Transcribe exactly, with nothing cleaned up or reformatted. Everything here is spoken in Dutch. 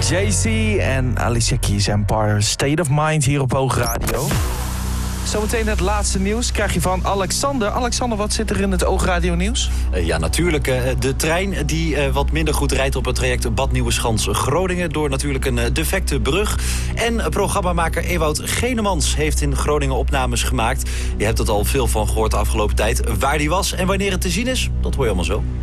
Jay-Z en Alicia Keys en Par State of Mind hier op Hoog Radio. Zometeen het laatste nieuws krijg je van Alexander. Alexander, wat zit er in het Oogradio nieuws? Uh, ja, natuurlijk. Uh, de trein die uh, wat minder goed rijdt op het traject Bad Nieuweschans-Groningen... door natuurlijk een uh, defecte brug. En uh, programmamaker Ewout Genemans heeft in Groningen opnames gemaakt. Je hebt er al veel van gehoord de afgelopen tijd. Waar die was en wanneer het te zien is, dat hoor je allemaal zo.